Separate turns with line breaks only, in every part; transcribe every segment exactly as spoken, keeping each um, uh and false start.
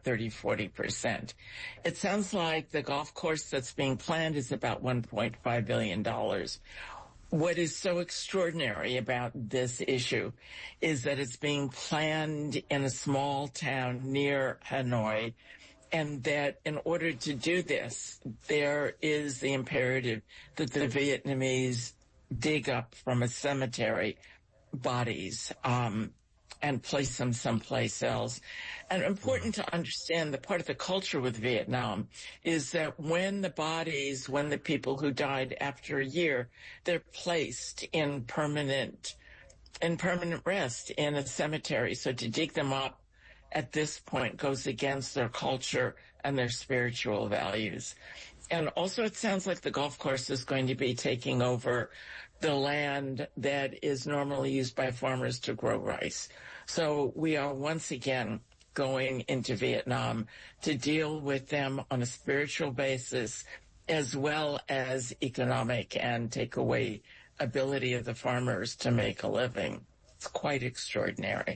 about thirty, forty percent. It sounds like the golf course that's being planned is about one point five billion dollars. What is so extraordinary about this issue is that it's being planned in a small town near Hanoi, and that in order to do this, there is the imperative that the Vietnamese dig up from a cemetery bodies um, and place them someplace else. And important to understand that part of the culture with Vietnam is that when the bodies, when the people who died after a year, they're placed in permanent, in permanent rest in a cemetery. So to dig them up at this point goes against their culture and their spiritual values. And also it sounds like the golf course is going to be taking over the land that is normally used by farmers to grow rice. So we are once again going into Vietnam to deal with them on a spiritual basis as well as economic and take away ability of the farmers to make a living. It's quite extraordinary.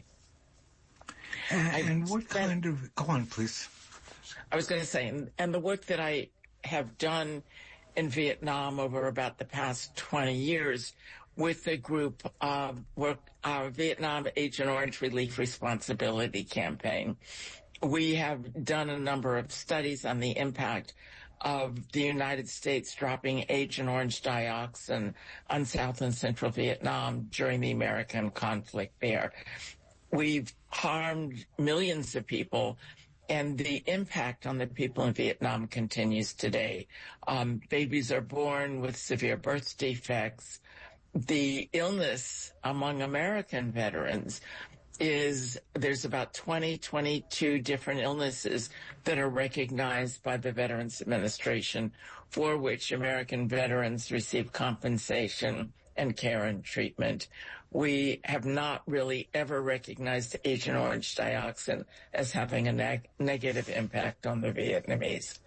And, and what kind of, go on, please.
I was going to say, and, and the work that I have done in Vietnam over about the past twenty years with a group of work, our Vietnam Agent Orange Relief Responsibility Campaign. We have done a number of studies on the impact of the United States dropping Agent Orange dioxin on South and Central Vietnam during the American conflict there. We've harmed millions of people, and the impact on the people in Vietnam continues today. Um, babies are born with severe birth defects. The illness among American veterans is there's about twenty, twenty-two different illnesses that are recognized by the Veterans Administration for which American veterans receive compensation and care and treatment. We have not really ever recognized Agent Orange dioxin as having a neg- negative impact on the Vietnamese.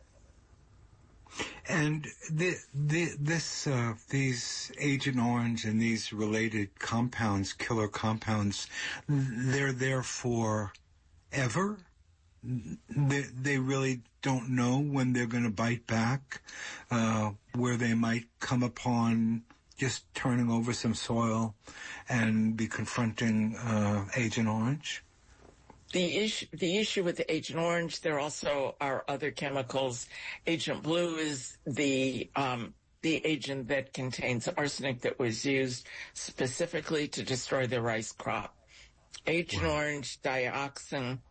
And the, the, this, uh, these Agent Orange and these related compounds, killer compounds, they're there for ever? They, they really don't know when they're going to bite back, uh, where they might come upon just turning over some soil and be confronting uh, Agent Orange?
The issue, the issue with the Agent Orange, there also are other chemicals. Agent Blue is the um, the agent that contains arsenic that was used specifically to destroy the rice crop. Agent wow. Orange dioxin,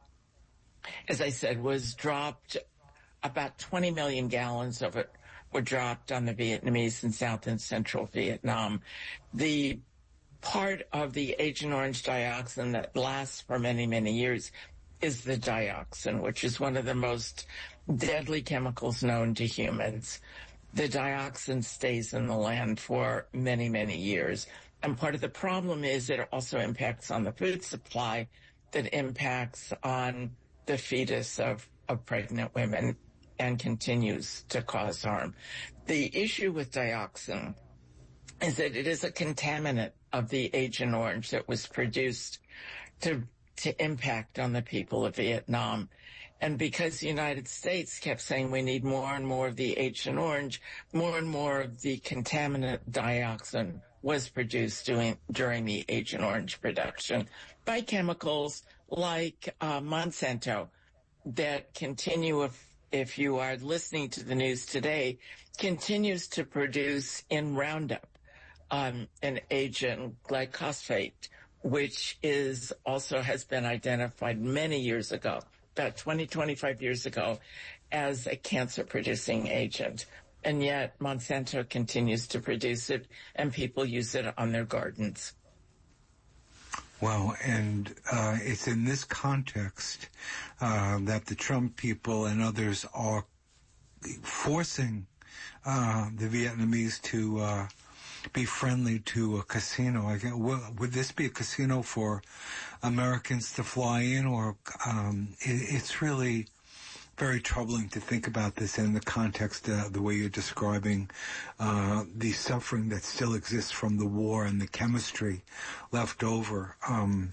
as I said, was dropped. About twenty million gallons of it were dropped on the Vietnamese in South and Central Vietnam. The part of the Agent Orange dioxin that lasts for many, many years is the dioxin, which is one of the most deadly chemicals known to humans. The dioxin stays in the land for many, many years. And part of the problem is it also impacts on the food supply, that impacts on the fetus of, of pregnant women and continues to cause harm. The issue with dioxin is that it is a contaminant of the Agent Orange that was produced to to impact on the people of Vietnam. And because the United States kept saying we need more and more of the Agent Orange, more and more of the contaminant dioxin was produced during, during the Agent Orange production by chemicals like uh, Monsanto that continue, if, if you are listening to the news today, continues to produce in Roundup Um, an agent glyphosate, which is also has been identified many years ago, about twenty, twenty-five years ago, as a cancer-producing agent. And yet Monsanto continues to produce it, and people use it on their gardens.
Well, and uh, it's in this context uh, that the Trump people and others are forcing uh, the Vietnamese to uh, be friendly to a casino. I guess, well, would this be a casino for Americans to fly in, or um, it, it's really very troubling to think about this in the context of the way you're describing uh, the suffering that still exists from the war and the chemistry left over. Um,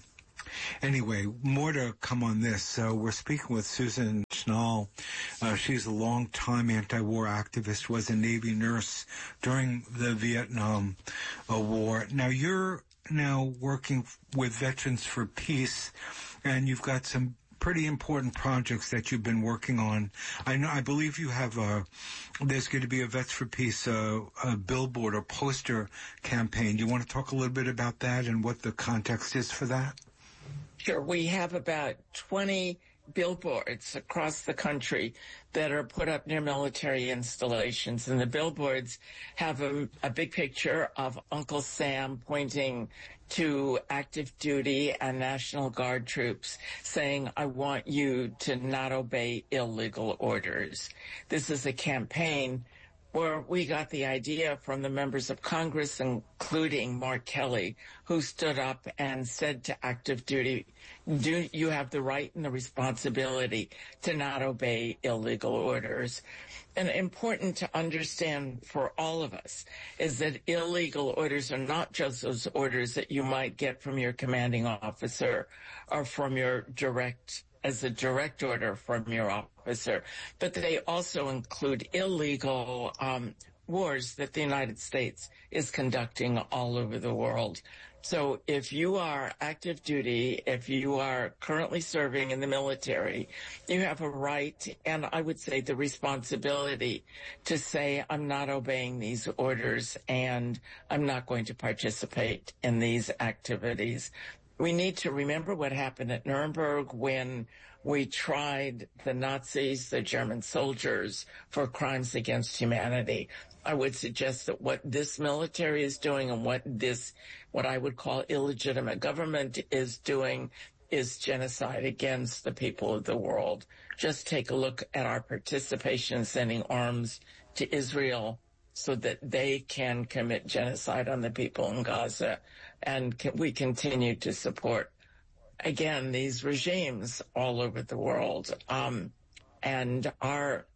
Anyway, more to come on this. So we're speaking with Susan Schnall. Uh, she's a longtime anti-war activist, was a Navy nurse during the Vietnam uh, War. Now you're now working with Veterans for Peace, and you've got some pretty important projects that you've been working on. I know, I believe you have a, there's going to be a Vets for Peace, uh, a billboard or poster campaign. You want to talk a little bit about that and what the context is for that?
Sure. We have about twenty billboards across the country that are put up near military installations. And the billboards have a, a big picture of Uncle Sam pointing to active duty and National Guard troops saying, I want you to not obey illegal orders. This is a campaign where we got the idea from the members of Congress, including Mark Kelly, who stood up and said to active duty, do you have the right and the responsibility to not obey illegal orders? And important to understand for all of us is that illegal orders are not just those orders that you might get from your commanding officer or from your direct as a direct order from your officer, but they also include illegal um, wars that the United States is conducting all over the world. So if you are active duty, if you are currently serving in the military, you have a right, and I would say the responsibility, to say, I'm not obeying these orders and I'm not going to participate in these activities. We need to remember what happened at Nuremberg when we tried the Nazis, the German soldiers, for crimes against humanity. I would suggest that what this military is doing and what this, what I would call illegitimate government is doing is genocide against the people of the world. Just take a look at our participation in sending arms to Israel so that they can commit genocide on the people in Gaza. And can, we continue to support, again, these regimes all over the world. Um, and our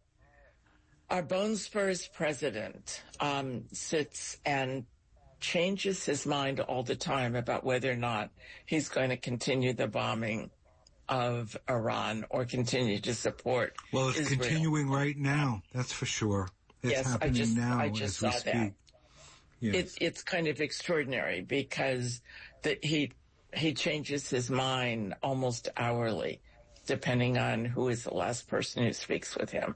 our Bone Spurs president um, sits and changes his mind all the time about whether or not he's going to continue the bombing of Iran or continue to support
Well, it's
Israel.
Continuing right now, that's for sure. It's
yes,
happening
I just,
now
I just
as we
saw
speak.
that.
Yes.
It, it's kind of extraordinary because that he he changes his mind almost hourly, depending on who is the last person who speaks with him.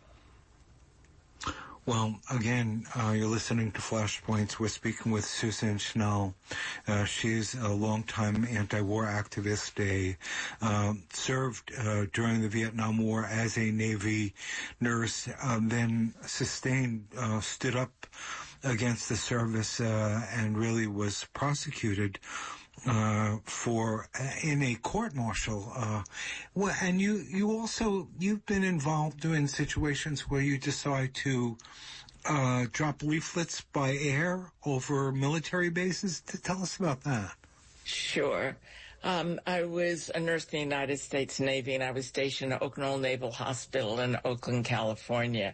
Well, again, uh, you're listening to Flashpoints. We're speaking with Susan Schnall. Uh, she's a longtime anti-war activist, a uh, served uh, during the Vietnam War as a Navy nurse, um, then sustained, uh, stood up against the service uh, and really was prosecuted uh for in a court martial. Uh well, and you you also you've been involved in situations where you decide to uh drop leaflets by air over military bases. To tell us about that.
Sure. Um, I was a nurse in the United States Navy, and I was stationed at Oak Knoll Naval Hospital in Oakland, California.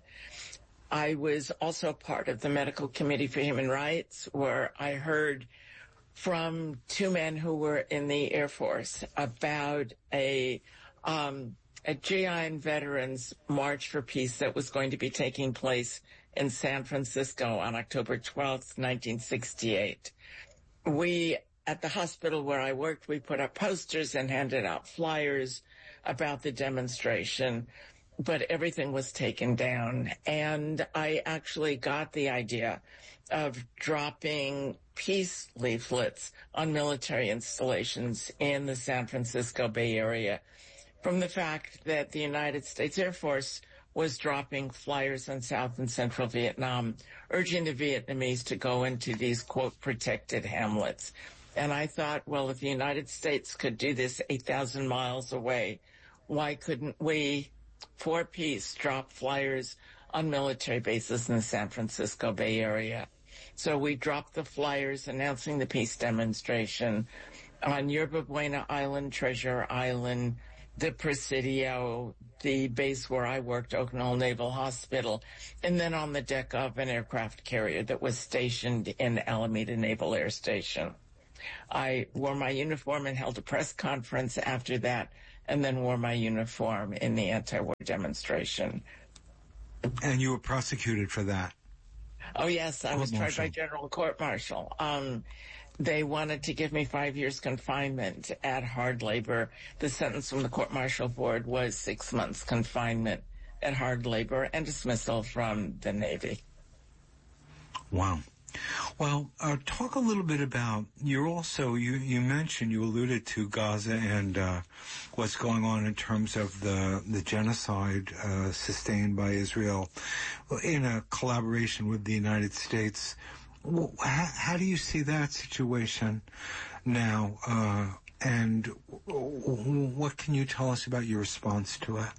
I was also part of the Medical Committee for Human Rights, where I heard from two men who were in the Air Force about a um, a G I and Veterans March for Peace that was going to be taking place in San Francisco on October twelfth, nineteen sixty-eight. We, at the hospital where I worked, we put up posters and handed out flyers about the demonstration, but everything was taken down. And I actually got the idea of dropping peace leaflets on military installations in the San Francisco Bay Area from the fact that the United States Air Force was dropping flyers in South and Central Vietnam, urging the Vietnamese to go into these, quote, protected hamlets. And I thought, well, if the United States could do this eight thousand miles away, why couldn't we, for peace, drop flyers on military bases in the San Francisco Bay Area? So we dropped the flyers announcing the peace demonstration on Yerba Buena Island, Treasure Island, the Presidio, the base where I worked, Oak Knoll Naval Hospital, and then on the deck of an aircraft carrier that was stationed in Alameda Naval Air Station. I wore my uniform and held a press conference after that, and then wore my uniform in the anti-war demonstration.
And you were prosecuted for that?
Oh, yes. I was tried by general court-martial. Um, they wanted to give me five years confinement at hard labor. The sentence from the court-martial board was six months confinement at hard labor and dismissal from the Navy.
Wow. Well, uh, talk a little bit about, you're also, you, you mentioned, you alluded to Gaza and uh, what's going on in terms of the, the genocide uh, sustained by Israel in a collaboration with the United States. How, how do you see that situation now? Uh, and what can you tell us about your response to it?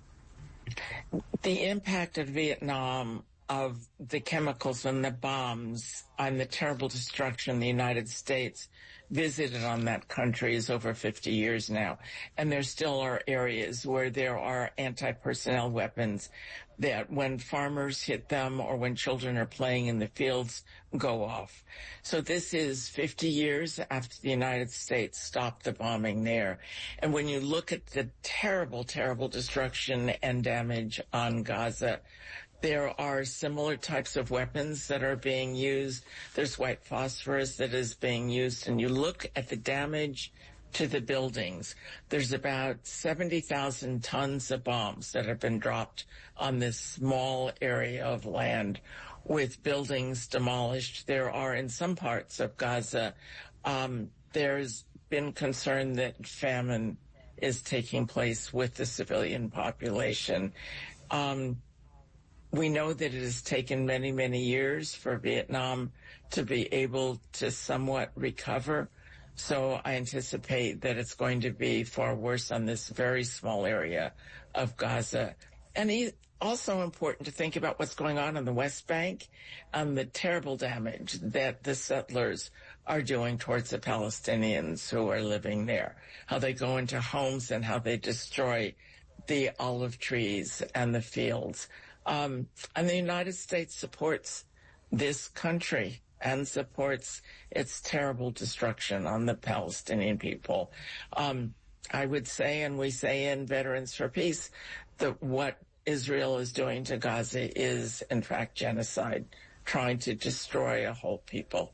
The impact of Vietnam, of the chemicals and the bombs and the terrible destruction the United States visited on that country is over fifty years now. And there still are areas where there are anti-personnel weapons that when farmers hit them or when children are playing in the fields go off. So this is fifty years after the United States stopped the bombing there. And when you look at the terrible, terrible destruction and damage on Gaza, there are similar types of weapons that are being used. There's white phosphorus that is being used. And you look at the damage to the buildings. There's about seventy thousand tons of bombs that have been dropped on this small area of land with buildings demolished. There are, in some parts of Gaza, um, there's been concern that famine is taking place with the civilian population. Um, We know that it has taken many, many years for Vietnam to be able to somewhat recover. So I anticipate that it's going to be far worse on this very small area of Gaza. And also important to think about what's going on on the West Bank and the terrible damage that the settlers are doing towards the Palestinians who are living there, how they go into homes and how they destroy the olive trees and the fields. Um, and the United States supports this country and supports its terrible destruction on the Palestinian people. Um, I would say, and we say in Veterans for Peace, that what Israel is doing to Gaza is, in fact, genocide, trying to destroy a whole people.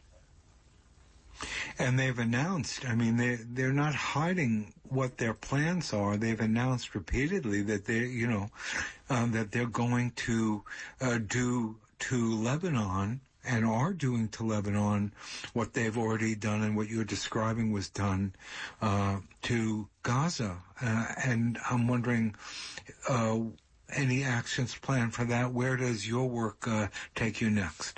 And they've announced, I mean, they, they're not hiding what their plans are. They've announced repeatedly that they, you know, um, that they're going to uh, do to Lebanon and are doing to Lebanon what they've already done and what you're describing was done uh, to Gaza. Uh, and I'm wondering, uh, any actions planned for that? Where does your work uh, take you next?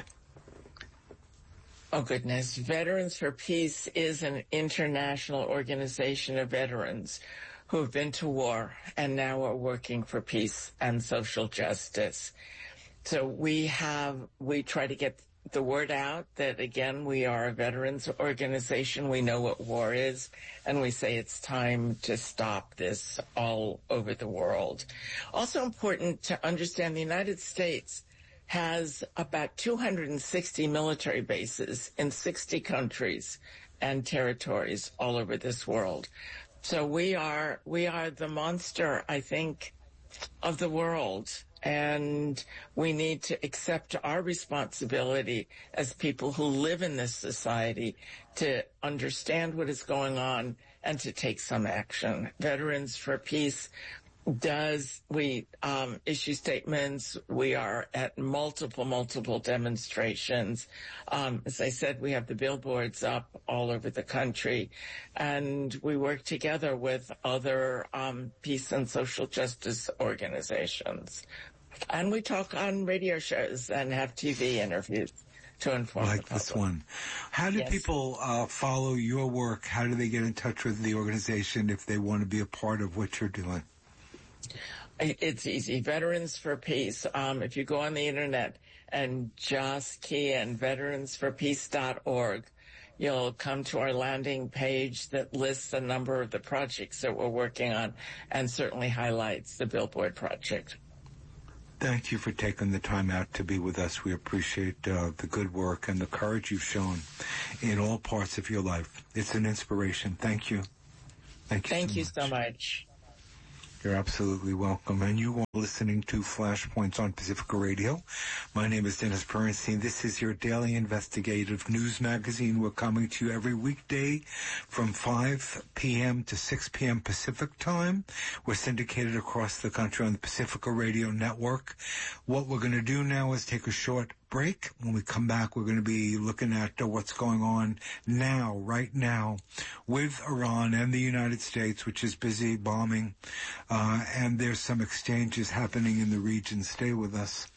Oh, goodness. Veterans for Peace is an international organization of veterans who have been to war and now are working for peace and social justice. So we have, we try to get the word out that, again, we are a veterans organization. We know what war is, and we say it's time to stop this all over the world. Also important to understand the United States has about two hundred sixty military bases in sixty countries and territories all over this world. So we are, we are the monster, I think, of the world. And we need to accept our responsibility as people who live in this society to understand what is going on and to take some action. Veterans for Peace does, we um, issue statements. We are at multiple, multiple demonstrations. Um, as I said, we have the billboards up all over the country, and we work together with other um, peace and social justice organizations. And we talk on radio shows and have T V interviews to inform
like
the
this one. How do
yes. people
uh, follow your work? How do they get in touch with the organization if they want to be a part of what you're doing?
It's easy. Veterans for Peace. Um, if you go on the internet and just key in veterans for peace dot org, you'll come to our landing page that lists a number of the projects that we're working on and certainly highlights the Billboard Project.
Thank you for taking the time out to be with us. We appreciate uh, the good work and the courage you've shown in all parts of your life. It's an inspiration. Thank you. Thank you.
Thank
so
you
much.
so much.
You're absolutely welcome. And you are listening to Flashpoints on Pacifica Radio. My name is Dennis Bernstein. This is your daily investigative news magazine. We're coming to you every weekday from five p.m. to six p.m. Pacific time. We're syndicated across the country on the Pacifica Radio Network. What we're going to do now is take a short break. When we come back, we're going to be looking at uh, what's going on now, right now, with Iran and the United States, which is busy bombing, uh, and there's some exchanges happening in the region. Stay with us.